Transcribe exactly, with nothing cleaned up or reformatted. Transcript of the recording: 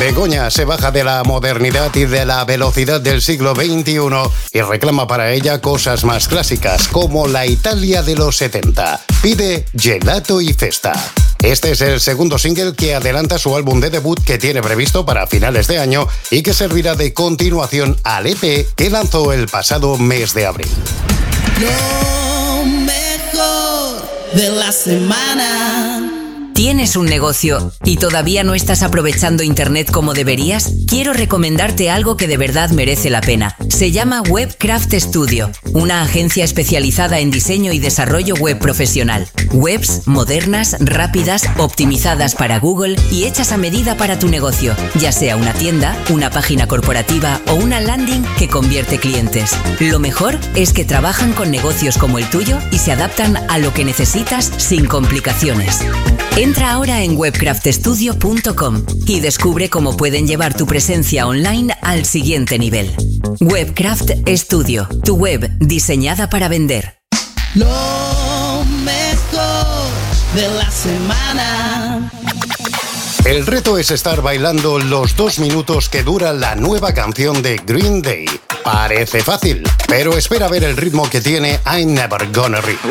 Begoña se baja de la modernidad y de la velocidad del siglo veintiuno y reclama para ella cosas más clásicas, como la Italia de los setenta. Pide Gelato y Festa. Este es el segundo single que adelanta su álbum de debut que tiene previsto para finales de año y que servirá de continuación al E P que lanzó el pasado mes de abril. Lo mejor de la semana. ¿Tienes un negocio y todavía no estás aprovechando Internet como deberías? Quiero recomendarte algo que de verdad merece la pena. Se llama Webcraft Studio, una agencia especializada en diseño y desarrollo web profesional. Webs modernas, rápidas, optimizadas para Google y hechas a medida para tu negocio, ya sea una tienda, una página corporativa o una landing que convierte clientes. Lo mejor es que trabajan con negocios como el tuyo y se adaptan a lo que necesitas sin complicaciones. Entra ahora en webcraft studio punto com y descubre cómo pueden llevar tu presencia online al siguiente nivel. Webcraft Studio, tu web diseñada para vender. Lo mejor de la semana. El reto es estar bailando los dos minutos que dura la nueva canción de Green Day. Parece fácil, pero espera ver el ritmo que tiene I'm Never Gonna Read.